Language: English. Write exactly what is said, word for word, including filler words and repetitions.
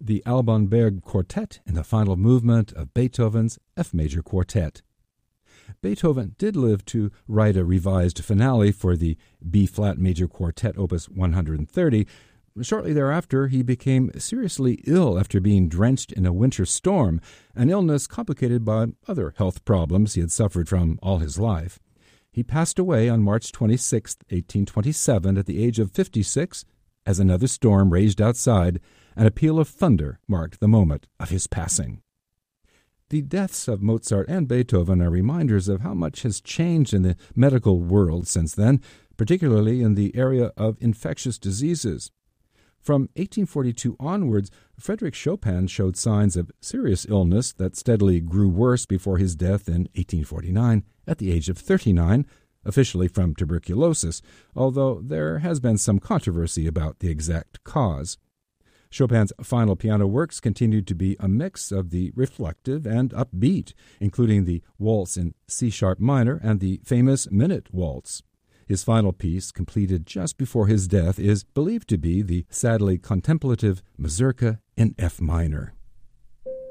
the Alban Berg Quartet in the final movement of Beethoven's F major quartet. Beethoven did live to write a revised finale for the B-flat major quartet opus one hundred thirty. Shortly thereafter, he became seriously ill after being drenched in a winter storm, an illness complicated by other health problems he had suffered from all his life. He passed away on March twenty-sixth, eighteen twenty-seven, at the age of fifty-six, as another storm raged outside, and a peal of thunder marked the moment of his passing. The deaths of Mozart and Beethoven are reminders of how much has changed in the medical world since then, particularly in the area of infectious diseases. From eighteen forty-two onwards, Frédéric Chopin showed signs of serious illness that steadily grew worse before his death in eighteen forty-nine at the age of thirty-nine, officially from tuberculosis, although there has been some controversy about the exact cause. Chopin's final piano works continued to be a mix of the reflective and upbeat, including the Waltz in C-sharp minor and the famous Minute Waltz. His final piece, completed just before his death, is believed to be the sadly contemplative Mazurka in F minor.